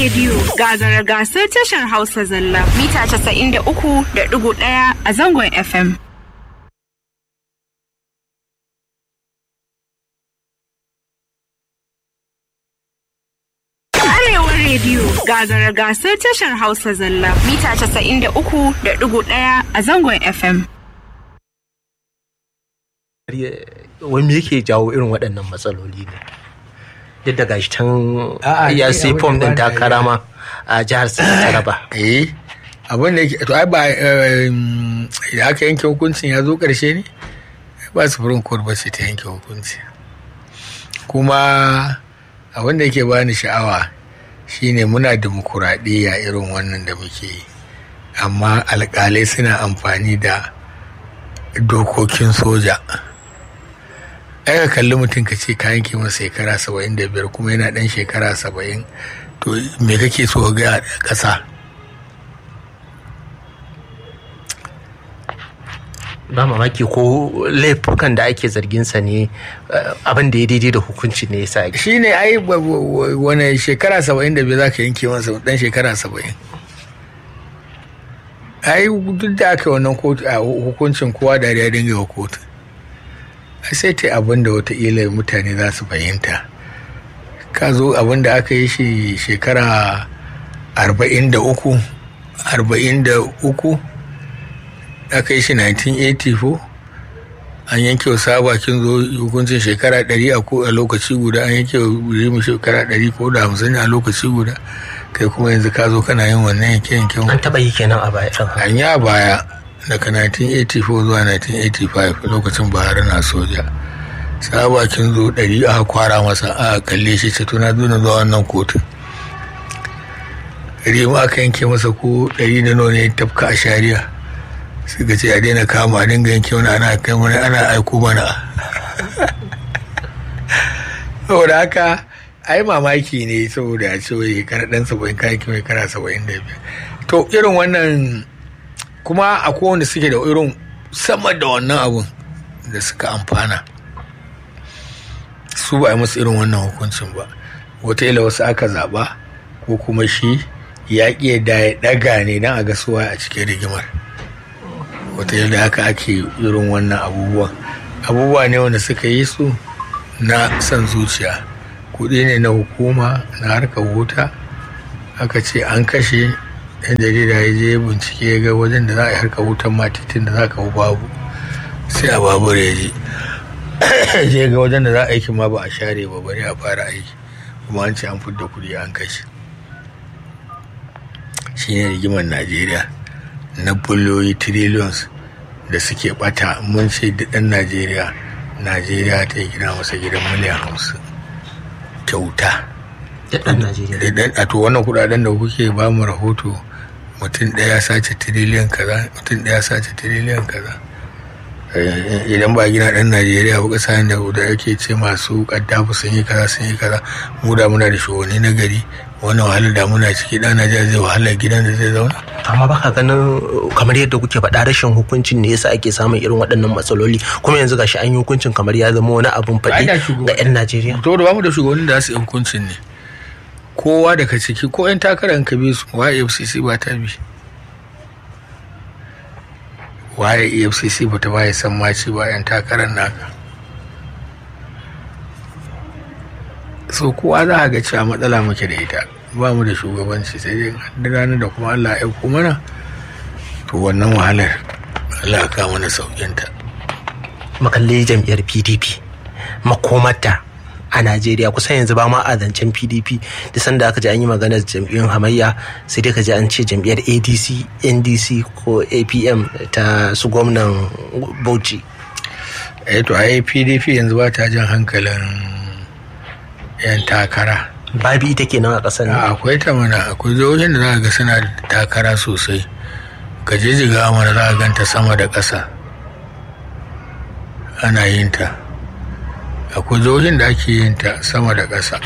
rediyo gagara gasar tashar Hausa zalla mita 93.1 a zangon FM. Arewa rediyo gagara gasar tashar Hausa zalla mita 93.1 a zangon FM. Wai me yake jawo irin waɗannan matsaloli ne? Yadda gashi can ya sai fom din takara ma a jihar Taraba. Abin da yake to ai ba ya aka yanke hukuncin ya zo ƙarshe ne? Ba Supreme Court ba ce ta yanke hukunci. Kuma abin da yake bani sha'awa shine muna dimokuraɗiyya irin wannan da muke yi, amma alƙalai suna amfani da dokokin soja. Ai ka kalli mutum ka ce ka yanke masa shekara 75 kuma yana ɗan shekara 70, to me kake so ga ƙasa? Ba mamaki ko laifukan da ake zarginsa ne abin da ya daidai da hukunci ne yasa ake. Shi ne ai wani shekara 75 za ka yanke masa ɗan shekara 70. Ai duk da aka wannan hukuncin kowa da ya dinga wa kotu. Sai ta abin da wataƙila mutane za su fahimta. Ka zo abin da aka yi shi shekara 43 aka yi shi 1984, an yanke wa Sabakin zo hukuncin shekara 100 a lokaci guda, an yanke wa Rimu shekara 100 ko da 50 a lokaci guda. Kai kuma yanzu ka zo kana yin wannan yanke-yanken. An taɓa yi kenan a baya. An yi a baya daga 1984 zuwa 1985 lokacin Buhari na soja. Sabakin zo 100 aka kwara masa, aka kalle shi ce tuna zo na zuwa wannan kotun. Rimu aka yanke masa ko 100 da nawa ne tafka a shari'a. Suka ce a daina kama, a dinga yanke wani ana kai wani ana aiko mana. Saboda haka ai mamaki ne saboda a ce wai kara dan 70 kai mai kara 75. To irin wannan kuma akwai wanda suke da irin sama da wannan abun da suka amfana, su ba a yi musu irin wannan hukuncin ba. Wataƙila wasu aka zaɓa ko kuma shi ya ƙi da ya ɗaga ne don a ga suwa a cikin rigimar. Wataƙila da haka ake irin wannan abubuwa ne wanda suka yi su na son zuciya. Kuɗi ne na hukuma na harkar wuta, aka ce an kashe. Yan jarida ya je bincike ya ga wajen da za a yi harkar wutan matitin da za ka babu, sai a babur ya je ga wajen da za a aiki ma ba a share ba, bari a fara aiki, kuma an ce an fidda kuɗi an kashe. Shi ne rigimar Najeriya na biliyoyi trillions da suke bata. Mun ce da ɗan Najeriya ta yi gina masa gidan miliyan 50 kyauta. Da ɗan Najeriya. A to wannan kuɗaɗen da kuke ba mu rahoto, mutum ɗaya sace tiriliyan kaza, mutum ɗaya sace tiriliyan kaza. Idan ba gina ɗan Najeriya ba, ƙasa da ake ce masu ƙaddafu sun yi kaza, mu da muna da shugabanni na gari, wannan wahalar da muna ciki, ɗan Najeriya zai wahalar gidan da zai zauna. Amma baka ganin kamar yadda kuke faɗa rashin hukuncin ne yasa ake samun irin waɗannan matsaloli, kuma yanzu gashi an yi hukuncin kamar ya zama wani abun faɗi ga 'yan Najeriya. To da bamu da shugabannin da za su yi hukuncin ne. Kowa daga ciki ko 'yan takarar ka bi su, waye FCC ba ta bi, waye EFCC ba ta baye san maci ba 'yan takarar naka. So kowa za a ga cewa matsala muke da ita, ba mu da shugabanci, sai dai da ranar da kuma Allah ya aiko mana, to wannan wahalar Allah ya kawo mana sauƙinta. Makalle jam'iyyar PDP makomarta a Najeriya, kusan yanzu ba ma a zancen PDP, da sanda aka ji an yi maganar jam'iyyun hamayya sai dai ka ji an ce jam'iyyar ADC, NDC ko APM ta su gwamnan Bauchi. To ai PDP yanzu ba ta jan hankalin 'yan takara. Babi ita kenan a ƙasar nan. Akwai ta mana, akwai jihohin da za ga suna da takara sosai. Ka je Jigawa mana za ka ganta sama da ƙasa ana yin ta. Akwai jihohin da ake yin ta sama da ƙasa,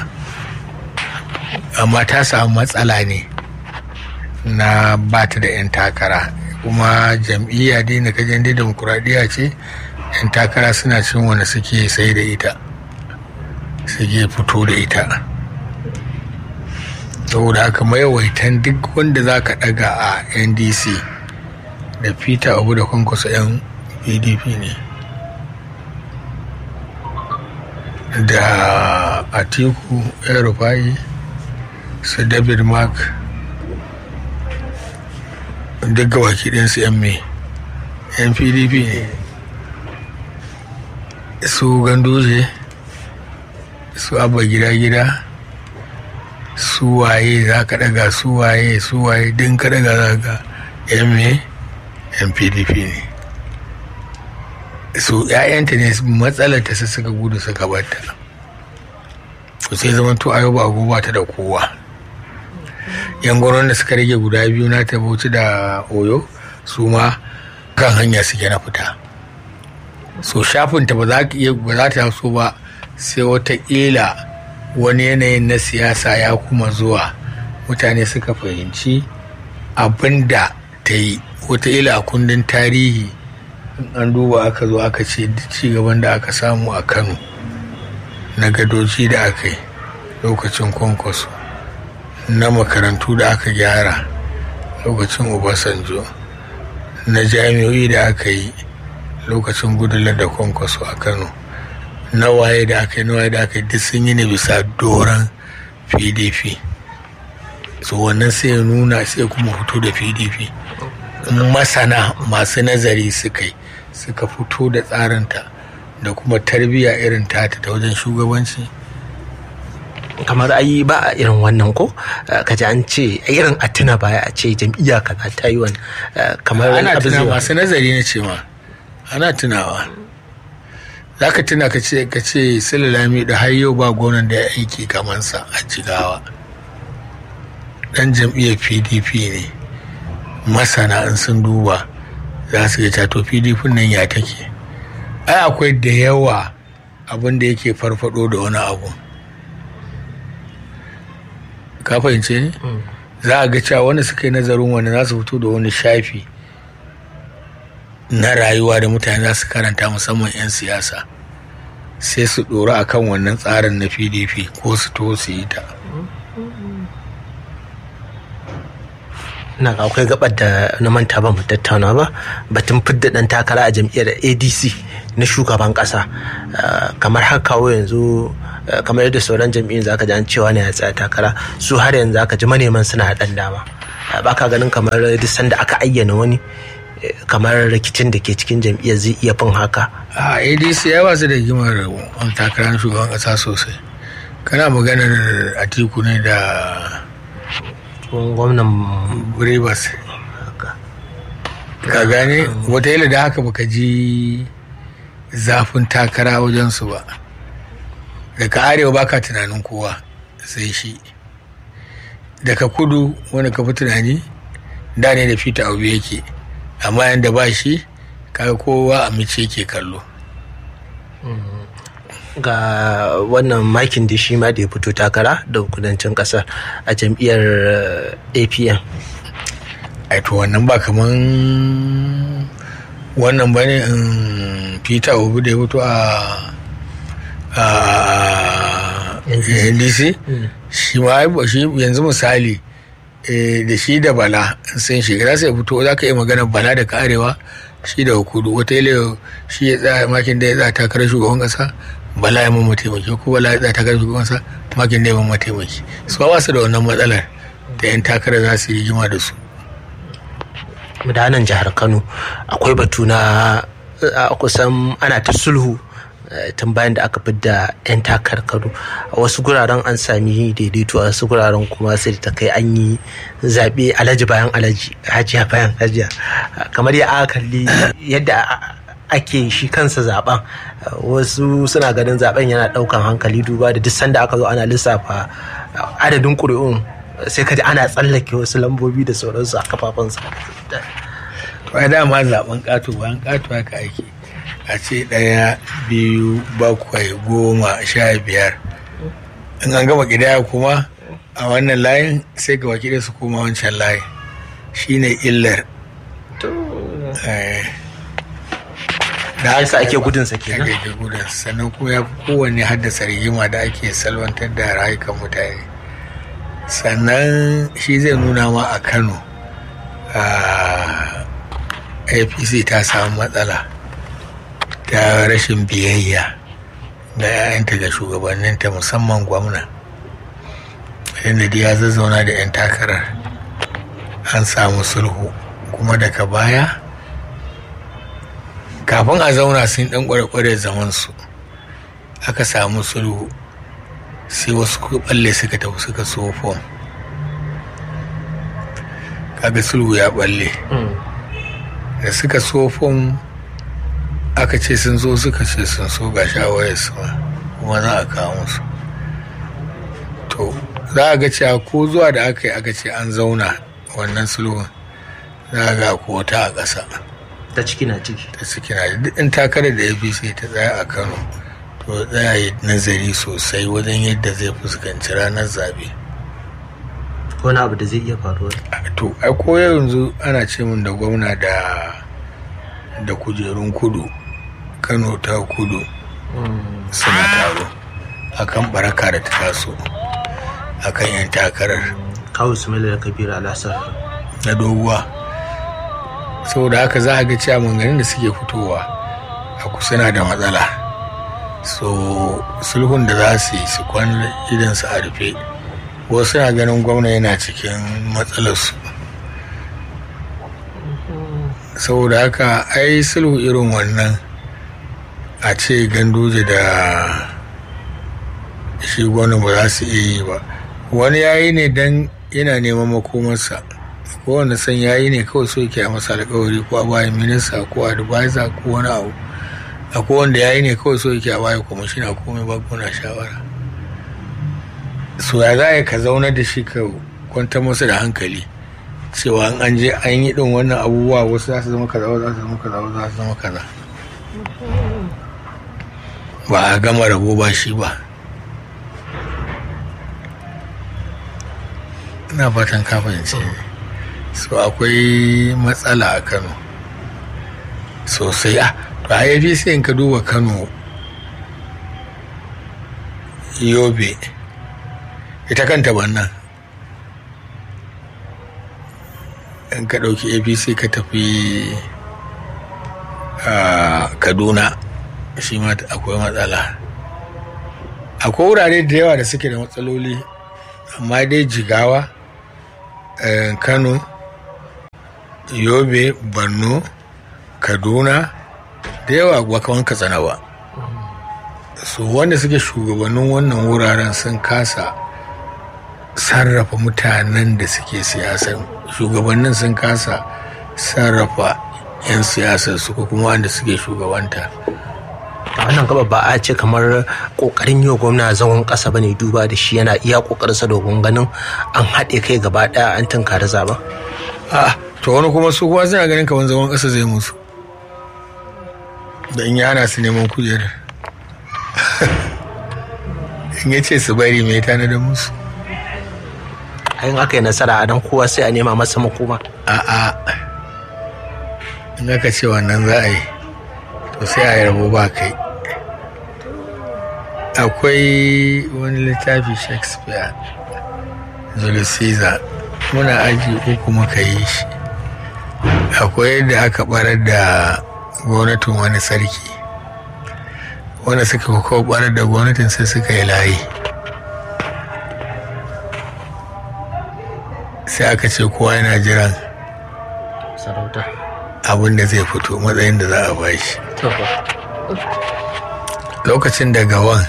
amma ta samu matsala ne na ba ta da 'yan takara. Kuma jam'iyya dai na kajen dai demokuraɗiyya ce, 'yan takara suna cin wanda suke sai da ita, suke fito da ita. saboda haka mayawaitan duk wanda za ka ɗaga a ndc da peter abu da kwankwaso 'yan pdp ne, da atiku yan rufai su david mark duk gabaki ɗinsu 'yan pdp ne, su ganduje su abba gida su waye za ka daga su waye din ka daga za ka yan pdp ne, su ‘ya'yanta ne matsalar ta suka gudu suka bata, to sai zama to ayo ba goba ta da kowa. Yan gwamnan da suka rage guda biyu na ta Bauchi da Oyo su ma kan hanya suke na fita, so shafinta ba za ta so ba sai wataƙila wani yanayin na siyasa ya kuma zuwa, mutane suka fahimci abin da ta yi. Wataƙila a kundin tarihi an duba aka zo aka ce ci gaban da aka samu a Kano na gadoji da aka yi lokacin Kwankwaso, na makarantu da aka gyara lokacin Obasanjo, na jami'o'i da aka yi lokacin Goodluck da Kwankwaso a Kano, na waye da aka yi duk sun yi ne bisa doron PDP. So wannan sai ya nuna, sai kuma fito da PDP. Masana masu nazari suka fito da tsarinta da kuma tarbiyya irin tata ta wajen shugabanci. Kamar ayi ba a irin wannan ko kaji an ce irin a tuna baya a ce jam'iyya kaza ta yi wani kamar ana tuna masu nazari na ce ma ana tunawa. Za ka tuna ka ce Sulalami da har yau ba gonan da ya aiki kamansa a Jigawa, dan jam'iyyar PDP ne. Masana in sun duba za su ga to PDP nan ya take. Ai akwai da yawa abin da yake farfado da wani abu, ka fahimce ne? Za a ga cewa wanda suka yi nazarin wani za su fito da wani shafi na rayuwa da mutane za su karanta, musamman 'yan siyasa, sai su ɗora a kan wannan tsarin na PDP ko su to su yi ta. na ga akwai gabar da na manta ba mu tattauna ba, batun fidda dan takara a jam'iyyar ADC na shugaban kasa, kamar har kawo yanzu kamar yadda sauran jam'iyyun zaka ji an cewa ne ya tsaya takara, su har yanzu zaka ji maneman suna dan dama. Baka ganin kamar duk sanda aka ayyana wani kamar rikicin da ke cikin jam'iyyar zai iya fin haka? A ADC ya ba su da hikimar takarar shugaban kasa sosai. Kana maganar Atiku ne da gwamnan Rivers, ka gane wataƙila da haka baka ji zafin takara wajensu ba. Daga arewa baka tunanin kowa sai shi, daga kudu wanda ka fi tunani da ne da Peter Obi yake, amma yanda ba shi kaga kowa a mice ke kallo. Ga wannan makin da shi ma da ya fito takara da kudancin kasar a jam'iyyar APM. To wannan ba kaman wannan ba ne Peter Obi da ya fito a NDC. Shi ma shi yanzu misali da shi da Bala sun shiga za su fito, za ka yi magana Bala da arewa, shi da kudu. Wata shi ya tsaya makin da ya tsaya takarar shugaban kasa, Bala ya mamma taimaki, ko Bala ya tsaya takarar shugaban kasa, makin da ya mamma taimaki. Su ba su da wannan matsalar da 'yan takarar za su yi rigima da su. Da nan jihar Kano akwai batu na kusan ana ta sulhu tun bayan da aka fidda 'yan takarkaru. A wasu guraren an sami daidaito, a wasu guraren kuma sai ta kai an yi zaɓe alaji bayan alaji, hajiya bayan hajiya. Kamar ya aka kalli yadda ake shi kansa zaben, wasu suna ganin zaben yana ɗaukan hankali duba da duk sanda aka zo ana lissafa adadin ƙuri'un sai ka ji ana tsallake wasu lambobi da sauransu a kafafunsa. Ba dama zaben ƙato bayan ƙato haka ake, a ce 1, 2, 7, 10, 15. In an gama ƙidaya kuma a wannan layin sai ga wakilai su koma wancan layin, shine illar. Da haka ake gudunsa kenan. Ake gudunsa, sannan kuma ya fi kowanne haddasa rigima da ake salwantar da rayukan mutane. sannan shi zai nuna ma a Kano APC ta samu matsala ta rashin biyayya da 'ya'yanta ga shugabanninta musamman gwamna, inda ya zazzauna da 'yan takarar an samu sulhu, kuma daga baya kafin a zauna sun dan kwarekware zamansu aka samu sulhu, sai wasu balle suka tafi suka so fom, kaga sulhu ya balle. Da suka so fom aka ce sun zo, suka ce sun so ga shawarar su kuma za a kawo musu. To za a ga cewa ko zuwa da aka yi aka ce an zauna wannan sulhun, za a ga ko ta a ƙasa ta ciki na duk in takarar da APC ta tsaya a Kano to tsaya yi nazari sosai wajen yadda zai fuskanci ranar zabe. Wani abu da zai iya faruwa? To ai ko yanzu ana ce min da gwamna da kujerun kudu, Kano ta kudu suna taro akan baraka da ta taso akan 'yan takarar kawo Sumaila da Kabiru Alasar na doguwa. Saboda haka za a ga cewa maganganun da suke fitowa a kusa na da matsala, so sulhun da za su yi su kwana idan su a rufe. Wasu na ganin gwamna yana cikin matsalarsu, saboda haka ai sulhu irin wannan a ce Ganduje da shi gwamna ba za su iya yi ba. Wani yayi ne dan yana neman makomarsa, ko wanda san yayi ne kawai so yake a masa alƙawari ko a bayan minista ko advisor ko wani abu. Akwai wanda yayi ne kawai so yake a bayan kwamishina ko mai bagona shawara. So ya za ka zauna da shi ka kwantar masa da hankali cewa an je an yi din wannan abubuwa, wasu za su zama kaza, za su zama kaza, za su zama kaza. Ba a gama rabo ba shi ba. Ina fatan ka fahimci. So akwai matsala a Kano sosai. To a APC in ka duba Kano, Yobe, ita kanta wannan in ka ɗauki APC ka tafi Kaduna, shi ma akwai matsala. Akwai wurare da yawa da suke da matsaloli, amma dai Jigawa, Kano, Yobe, Borno, Kaduna da yawa ba kawan Katsina ba. So wanda suke shugabannin wannan wuraren sun kasa sarrafa mutanen da suke siyasar, shugabannin sun kasa sarrafa 'yan siyasar su ko kuma wanda suke shugabanta. A wannan gaba ba a ce kamar kokarin yau gwamna zagon kasa bane, duba da shi yana iya kokarinsa domin ganin an haɗe kai gaba ɗaya an tunkari zaba. To wani kuma su kuma suna ganin kamar zagon kasa zai musu da in yana su neman kujerar. In ya ce su bari mai tana da musu. In aka yi nasara a nan kowa sai a nema masa makoma. In aka ce wannan za a yi to sai a yi rabo ba kai. Akwai wani littafi Shakespeare, Julius Caesar, muna aji uku muka yi shi. Akwai yadda aka barar da gwamnatin wani sarki, wanda suka kawo barar da gwamnatin sai suka yi layi, sai aka ce kowa yana jiran sarauta abin da zai fito, matsayin da za a bashi. Lokacin da gawan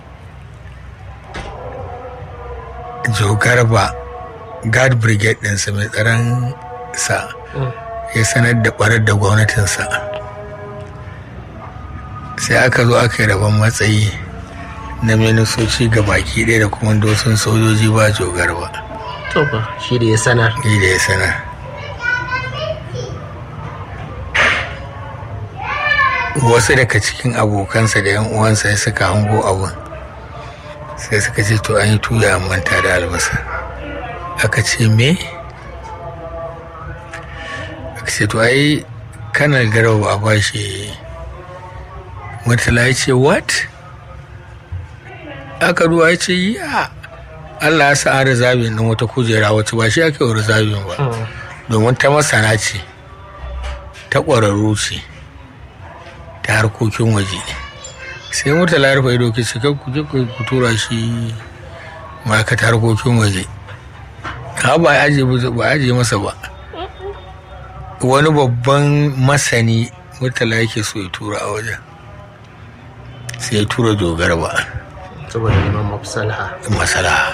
Jogarba guard brigade ɗinsa mai tsaron sa ya sanar da barar da gwamnatinsa, sai aka zo aka yi rabon matsayi na ministoci ga baki ɗaya da kuma dosun sojoji ba Jogarba. Shi da ya sanar. Wasu daga cikin abokansa da 'yan uwansa ya suka hango abun, sai suka ce to an yi tuya an manta da albasa. Aka ce me? Aka ce to ai kanar Garba a bashi. Murtala ya ce what? Aka ruwa ya ce ya Allah ya sa an rizabin ɗin wata kujera wacce ba shi ake wa rizabin ba domin ta masana ce ta ƙwararru ce ta harkokin waje sai murtala ya rufe ido ke ce kai ku je ku tura shi ma'aikatar harkokin waje ba a ajiye masa ba wani babban masani murtala yake so ya tura a wajen sai ya tura dogara ba saboda neman masalaha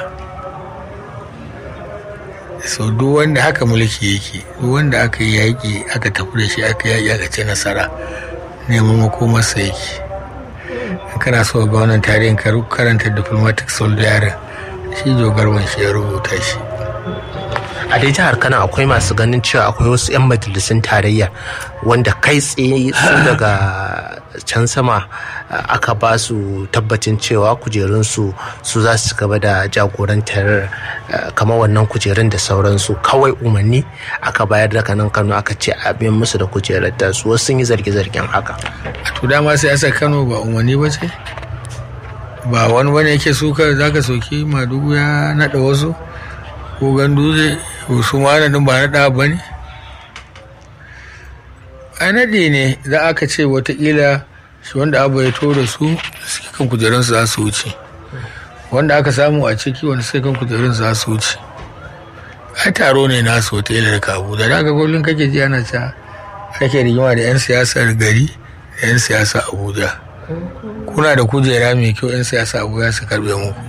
so duk wanda haka mulki yake duk wanda aka yi yaƙi aka tafi da shi aka yaƙi aka ce nasara neman makomarsa yake kana so ga wannan tarihin karanta diplomatic soldier shi jogarban shi ya rubuta shi. A dai jihar Kano akwai masu ganin cewa akwai wasu 'yan majalisun tarayya wanda kai tsaye su daga can sama aka ba su tabbacin cewa kujerunsu su za su gaba da jagorantar kamar wannan kujerun da sauransu, kawai umarni aka bayar daga nan Kano aka ce a biyan musu da kujerar da su, wasu sun yi zarge-zargen haka. To dama siyasar Kano ba umarni ba ce, ba wani bane yake suka zaka soki Madugu ya naɗa wasu ko Ganduje su ma nan ba naɗa ba ne. A naɗi ne za aka ce watakila shi wanda abu ya to da su suke kan kujerunsu za su wuce, wanda aka samu a ciki wanda suke kan kujerunsu za su wuce. Ai taro ne nasu watakila da kabu da daga kullum kake ji ana ca kake rigima da 'yan siyasar gari da 'yan siyasa Abuja. Kuna da kujera mai kyau 'yan siyasa Abuja su karbe muku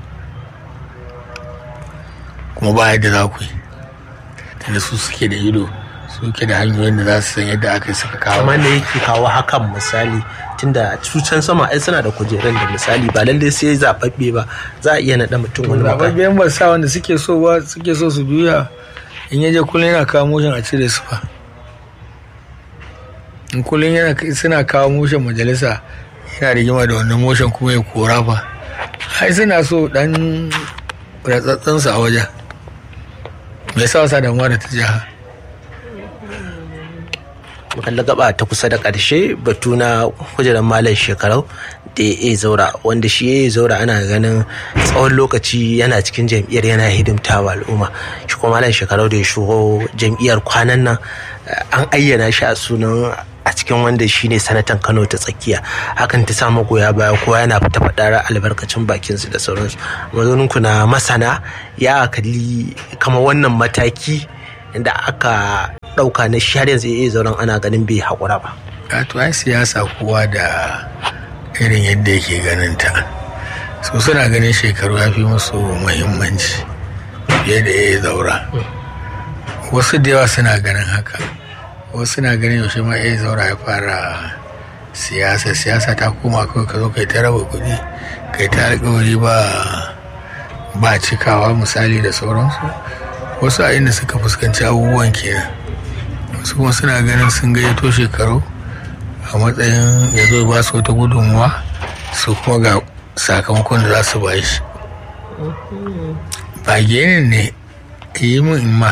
kuma ba yadda za ku yi tunda su suke da ido, suke da hanyoyin da za su san yadda aka suka kawo. Kamar da yake kawo hakan misali tunda can sama ai suna da kujeran da misali ba lallai sai zaɓaɓɓe ba za a iya naɗa mutum wani ba. Zaɓaɓɓen ba sa wanda suke so su juya in yaje kullum yana kawo motion a cire su fa. In kullum suna kawo motion majalisa yana rigima da wannan motion kuma ya kora fa. Ai suna so dan ratsatsansu a wajen. Me yasa wasa damuwa da ta jiha? Kalli gaba ta kusa da ƙarshe batu na kujerar malam shekarau da ya zaura, wanda shi ya zaura ana ganin tsawon lokaci yana cikin jam'iyyar yana hidimtawa al'umma. Shi kuma malam shekarau da ya shigo jam'iyyar kwanan nan an ayyana shi a sunan a cikin wanda shi ne sanatan Kano ta tsakiya, hakan ta samu goya baya kowa yana fita faɗar albarkacin bakinsu da sauransu. Mazaninku na masana ya kalli kama wannan mataki da aka ɗauka na shi har yanzu ya zauren ana ganin bai haƙura ba. To ai siyasa kowa da irin yadda yake ganin ta, so suna ganin shekaru ya fi musu muhimmanci fiye da ya zaura. Wasu da yawa suna ganin haka, wasu suna ganin yaushe ma ya zaura ya fara siyasa ta koma kawai ka zo kai ta raba kuɗi kai ta alƙawari ba cikawa misali da sauransu. Wasu a inda suka fuskanci abubuwan kenan, wasu kuma suna ganin sun gayyato shekaru a matsayin ya zo ba su wata gudunmuwa su kuma ga sakamakon da za su ba shi. Ba genin ne yi min ma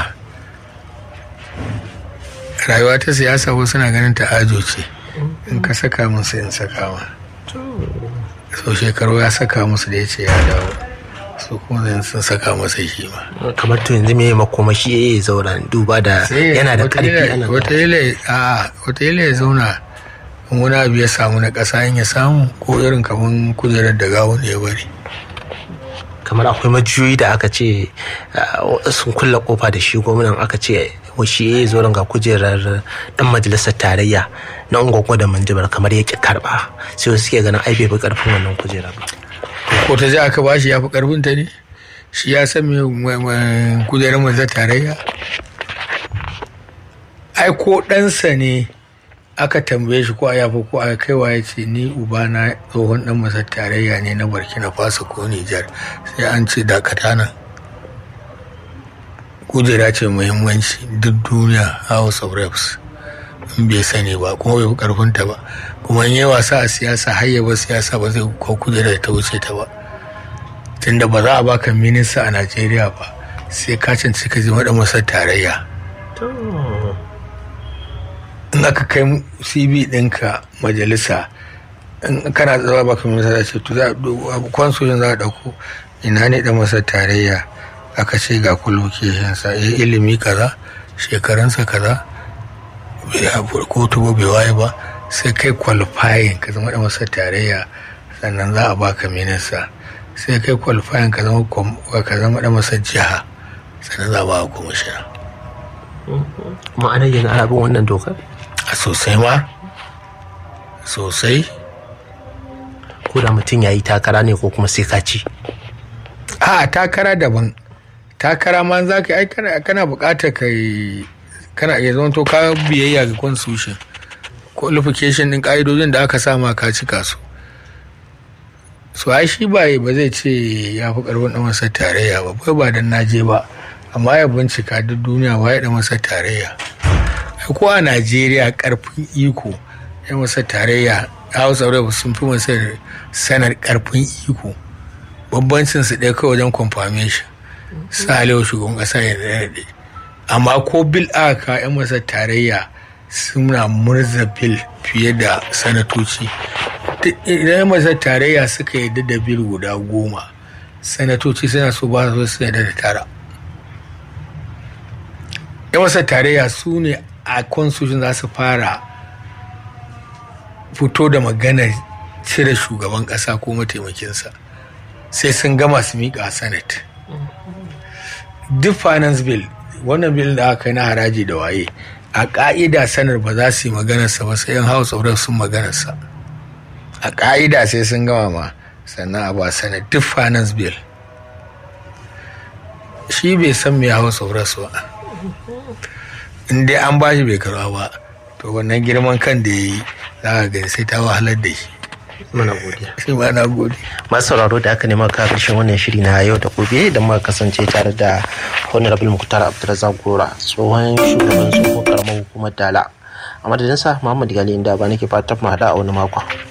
rayuwa ta siyasa, wasu suna ganin ta ajo ce, in ka saka min sai in saka ma. So shekaru ya saka musu da ya ce ya dawo, su kuma zai sun saka masa shi ma. Kamar to yanzu mai makomashi ya yi zaura duba da yana da ƙarfi ana wataƙila ya zauna in wani abu ya samu na ƙasa in ya samu, ko irin kamar kujerar da gawon ya bari. Kamar akwai majiyoyi da aka ce sun kulla kofa da shi gwamnan, aka ce shi ya yi zauren ga kujerar dan majalisar tarayya na ungwagwa da manjibar kamar ya ƙi karɓa, sai wasu suke ganin ai bai fi ƙarfin wannan kujerar. Ko ta ji aka bashi ya fi karfin ta ne, shi ya san me kujerar majalisar tarayya. Ai ko ɗansa ne aka tambaye shi ko a yafi ko a kaiwa ya ce ni ubana tsohon ɗan majalisar tarayya ne na Burkina Faso ko Nijar, sai an ce dakata nan. Kujera ce muhimmanci duk duniya, House of Reps, in bai sani ba kuma bai fi karfin ta ba, kuma in yi wasa a siyasa har yaba siyasa ba zai ko kujera da ta wuce ta ba, tunda ba za a baka minista a Najeriya ba sai ka canci ka zama da masar tarayya. In aka kai CV ɗinka majalisa, in kana zama baka minista da ce to za a kwansoshin za a ɗauko ina ne da masa tarayya aka ce ga qualificationsa ilimi kaza shekarunsa kaza bai haɓar kotu ba bai waye ba sai kai qualifying ka zama da masa tarayya sannan za a baka minista sai kai qualifying ka zama da masa jiha sannan za a baka kwamishina. Ma'anar yin ana bin wannan dokar? A sosai ma sosai. Ko da mutum ya yi takara ne ko kuma sai ka ci? A takara daban, takara ma za ka yi kana bukatar ka yi, kana iya zama to ka biyayya ga constitution qualification din ka'idodin da aka sama ka cika su. So ai shi ba zai ce ya fi karfin da masa tarayya ba, ba dan naje ba, amma ya bincika duk duniya ba ya da masa tarayya. Ko a Najeriya karfin iko ya masa tarayya, House of Reps sun fi masa sanar karfin iko, bambancin su ɗaya kawai wajen confirmation sa alewa shugaban ƙasa ya daɗe. Amma ko bil aka yan masa tarayya suna murza bil fiye da sanatoci. Idan masa tarayya suka yadda da bil guda 10, sanatoci suna so ba su yadda da 9. Yan masa tarayya su ne a constitution za su fara fito da maganar cire shugaban ƙasa ko mataimakinsa, sai sun gama su miƙa a senate. Duk finance bill, wannan bill da aka yi na haraji da waye, a ƙa'ida sanar ba za su yi maganarsa ba sai yan House of Reps sun maganarsa. A ƙa'ida sai sun gama ma sannan a ba sanar duk finance bill. Shi bai san me House of Reps ba, in dai an ba shi bai karɓa ba, to wannan girman kan da ya yi za ka gani sai ta wahalar da shi. Muna godiya. Shi ma na gode. Masu sauraro da aka nema ka karshen wannan shiri na yau da gobe da muka kasance tare da Honorable Muktar Abdulrazak Gora, tsohon shugaban tsohon karamar hukumar Dala. A madadinsa Muhammad Gali Inda ba nake fatan mu haɗa a wani makon.